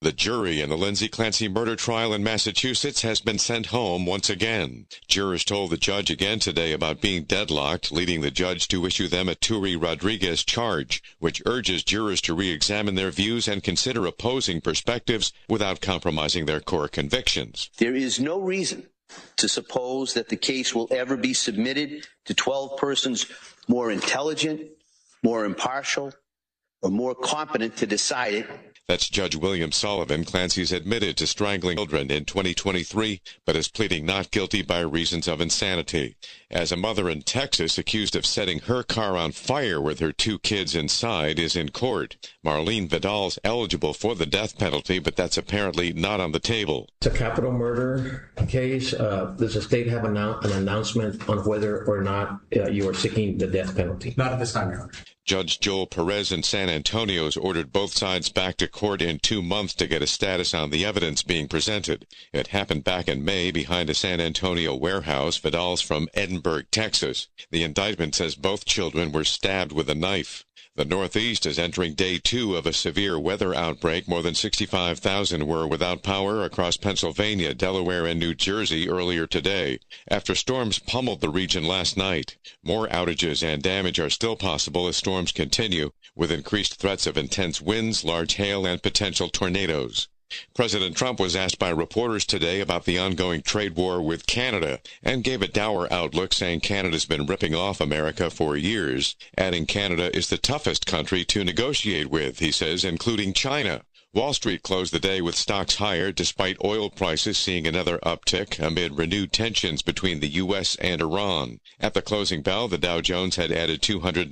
The jury in the Lindsay Clancy murder trial in Massachusetts has been sent home once again. Jurors told the judge again today about being deadlocked, leading the judge to issue them a Turi Rodriguez charge, which urges jurors to re-examine their views and consider opposing perspectives without compromising their core convictions. There is no reason to suppose that the case will ever be submitted to 12 persons more intelligent, more impartial, or more competent to decide it. That's Judge William Sullivan. Clancy's admitted to strangling children in 2023, but is pleading not guilty by reasons of insanity. As a mother in Texas accused of setting her car on fire with her 2 kids inside is in court. Marlene Vidal's eligible for the death penalty, but that's apparently not on the table. It's a capital murder case. Does the state have an announcement on whether or not you are seeking the death penalty? Not at this time, Your Honor. Judge Joel Perez in San Antonio has ordered both sides back to court in 2 months to get a status on the evidence being presented. It happened back in May behind a San Antonio warehouse. Vidal's from Edinburgh, Texas. The indictment says both children were stabbed with a knife. The Northeast is entering day 2 of a severe weather outbreak. More than 65,000 were without power across Pennsylvania, Delaware, and New Jersey earlier today, after storms pummeled the region last night. More outages and damage are still possible as storms continue, with increased threats of intense winds, large hail, and potential tornadoes. President Trump was asked by reporters today about the ongoing trade war with Canada and gave a dour outlook, saying Canada's been ripping off America for years, adding Canada is the toughest country to negotiate with, he says, including China. Wall Street closed the day with stocks higher despite oil prices seeing another uptick amid renewed tensions between the U.S. and Iran. At the closing bell, the Dow Jones had added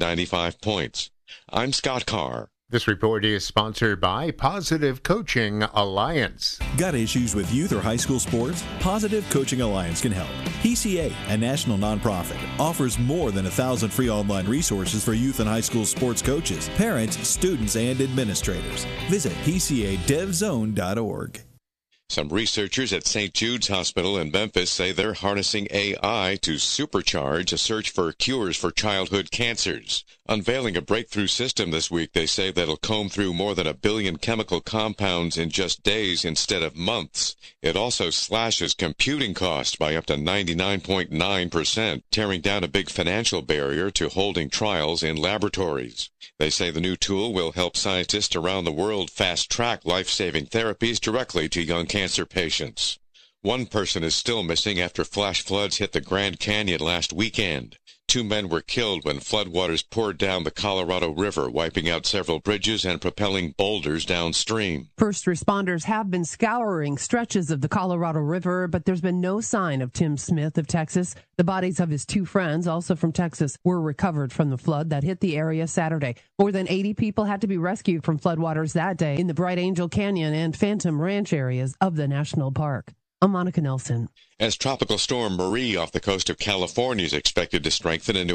295 points. I'm Scott Carr. This report is sponsored by Positive Coaching Alliance. Got issues with youth or high school sports? Positive Coaching Alliance can help. PCA, a national nonprofit, offers more than 1,000 free online resources for youth and high school sports coaches, parents, students, and administrators. Visit PCADevZone.org. Some researchers at St. Jude's Hospital in Memphis say they're harnessing AI to supercharge a search for cures for childhood cancers. Unveiling a breakthrough system this week, they say that'll comb through more than 1 billion chemical compounds in just days instead of months. It also slashes computing costs by up to 99.9%, tearing down a big financial barrier to holding trials in laboratories. They say the new tool will help scientists around the world fast-track life-saving therapies directly to young cancer patients. One person is still missing after flash floods hit the Grand Canyon last weekend. 2 men were killed when floodwaters poured down the Colorado River, wiping out several bridges and propelling boulders downstream. First responders have been scouring stretches of the Colorado River, but there's been no sign of Tim Smith of Texas. The bodies of his 2 friends, also from Texas, were recovered from the flood that hit the area Saturday. More than 80 people had to be rescued from floodwaters that day in the Bright Angel Canyon and Phantom Ranch areas of the national park. I'm Monica Nelson. As Tropical Storm Marie off the coast of California is expected to strengthen into